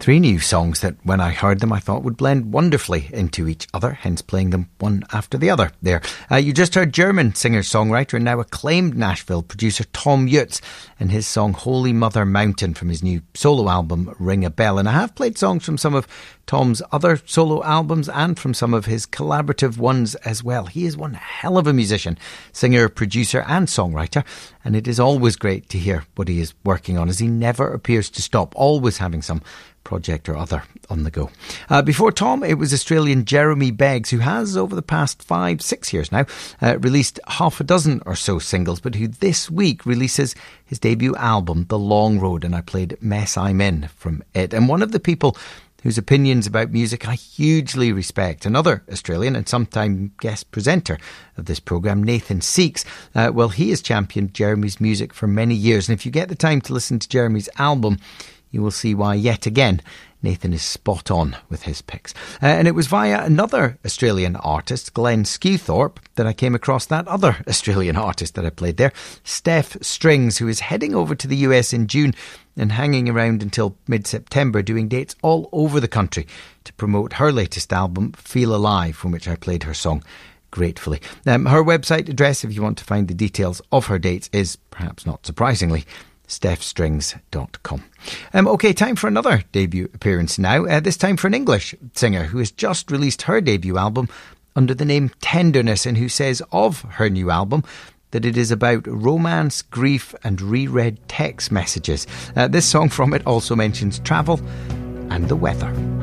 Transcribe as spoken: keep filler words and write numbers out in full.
Three new songs that, when I heard them, I thought would blend wonderfully into each other, hence playing them one after the other there. Uh, you just heard German singer-songwriter and now acclaimed Nashville producer Tom Utz and his song Holy Mother Mountain from his new solo album Ring a Bell. And I have played songs from some of Tom's other solo albums and from some of his collaborative ones as well. He is one hell of a musician, singer, producer and songwriter, and it is always great to hear what he is working on, as he never appears to stop, always having some project or other on the go. Uh, before Tom, it was Australian Jeremy Beggs, who has, over the past five, six years now, uh, released half a dozen or so singles, but who this week releases his debut album, The Long Road, and I played Mess I'm In from it. And one of the people whose opinions about music I hugely respect, another Australian and sometime guest presenter of this programme, Nathan Seeks, uh, well, he has championed Jeremy's music for many years, and if you get the time to listen to Jeremy's album, you will see why, yet again, Nathan is spot on with his picks. Uh, and it was via another Australian artist, Glenn Skewthorpe, that I came across that other Australian artist that I played there, Steph Strings, who is heading over to the U S in June and hanging around until mid-September, doing dates all over the country to promote her latest album, Feel Alive, from which I played her song gratefully. Um, her website address, if you want to find the details of her dates, is, perhaps not surprisingly, steph strings dot com. Um, OK, time for another debut appearance now, uh, this time for an English singer who has just released her debut album under the name Tenderness, and who says of her new album that it is about romance, grief and reread text messages. Uh, this song from it also mentions travel and the weather.